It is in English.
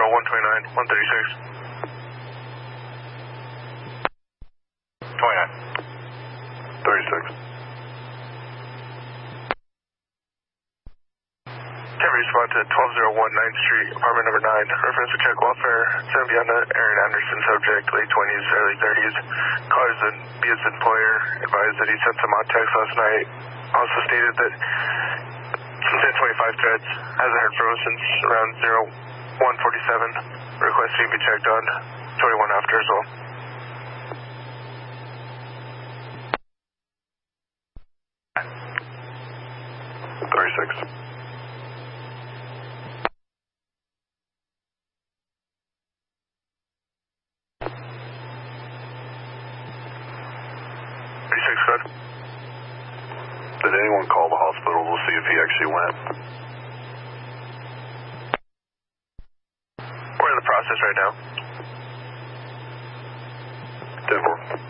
129, 136. 29. 36. Can respond to 1201 9th Street, apartment number 9. Reference to check welfare. Sent beyond the Aaron Anderson subject, late 20s, early 30s. Callers and be his employer. Advised that he sent some odd text last night. Also stated that since 1025 threads, hasn't heard from him since around 0147. Requesting to be checked on 21 after as well. Good. Did anyone call the hospital to see if he actually went? We're in the process right now. 10-4.